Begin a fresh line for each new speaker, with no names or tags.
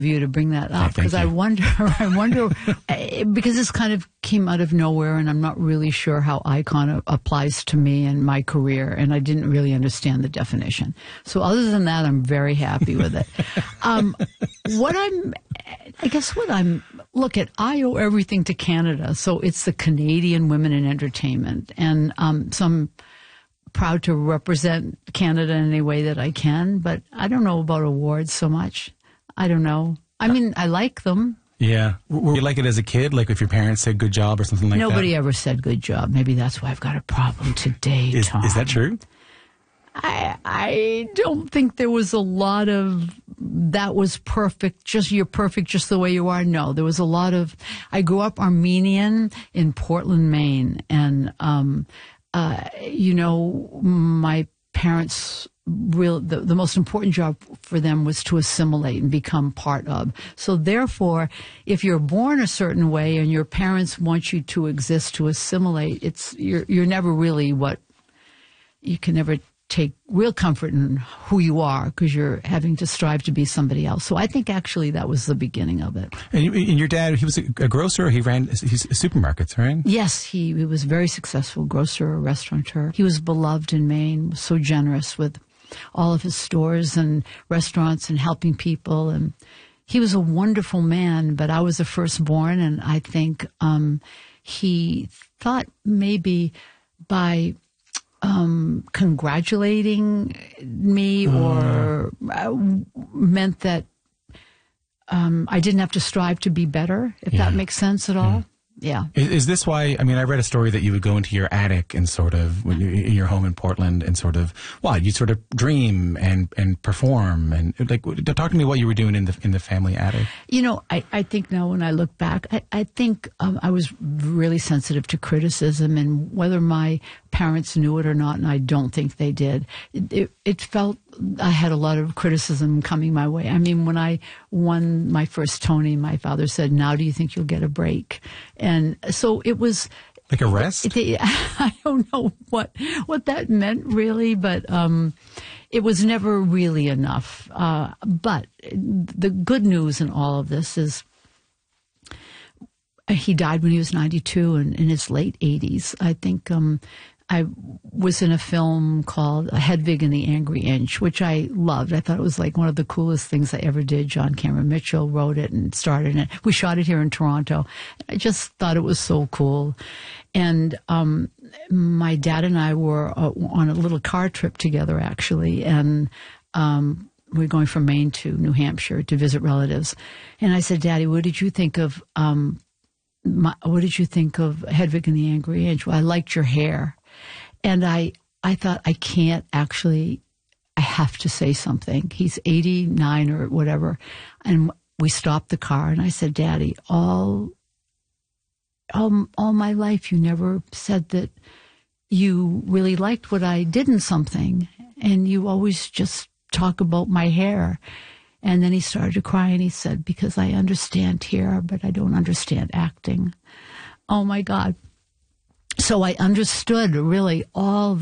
you to bring that up, because I wonder, because this kind of came out of nowhere, and I'm not really sure how icon applies to me and my career, and I didn't really understand the definition. So other than that, I'm very happy with it. I owe everything to Canada, so it's the Canadian women in entertainment, and so I'm proud to represent Canada in any way that I can, but I don't know about awards so much. I don't know. I mean, I like them.
Yeah. Were you like it as a kid? Like if your parents said good job or something like that?
Nobody ever said good job. Maybe that's why I've got a problem today, Tom.
Is that true?
I don't think there was a lot of that was perfect, you're perfect just the way you are. No, there was a lot of, I grew up Armenian in Portland, Maine, and, my parents the most important job for them was to assimilate and become part of. So therefore, if you're born a certain way and your parents want you to exist to assimilate, you're never really you can never take real comfort in who you are, because you're having to strive to be somebody else. So I think actually that was the beginning of it.
And your dad, he was a grocer, he ran supermarkets, right?
Yes, he was a very successful grocer, restaurateur. He was beloved in Maine, was so generous with all of his stores and restaurants and helping people. And he was a wonderful man, but I was the firstborn, and I think he thought maybe by congratulating me or meant that I didn't have to strive to be better, if that makes sense at all. Yeah.
Is this why, I mean, I read a story that you would go into your attic and sort of, in your home in Portland, and sort of, you'd sort of dream and perform, and like, talk to me what you were doing in the family attic.
I think now when I look back, I think I was really sensitive to criticism, and whether my parents knew it or not, and I don't think they did, it felt I had a lot of criticism coming my way. I mean, when I won my first Tony, my father said, "Now do you think you'll get a break?" And so it was
like a rest.
I don't know what that meant really, but it was never really enough. But the good news in all of this is he died when he was 92, and in his late 80s. I think I was in a film called Hedwig and the Angry Inch, which I loved. I thought it was like one of the coolest things I ever did. John Cameron Mitchell wrote it and starred in it. We shot it here in Toronto. I just thought it was so cool. And my dad and I were on a little car trip together, actually, and we were going from Maine to New Hampshire to visit relatives. And I said, "Daddy, what did you think of Hedwig and the Angry Inch?" "Well, I liked your hair." And I thought, I have to say something. He's 89 or whatever. And we stopped the car, and I said, "Daddy, all my life you never said that you really liked what I did in something. And you always just talk about my hair." And then he started to cry, and he said, "Because I understand hair, but I don't understand acting." Oh my God. So I understood really all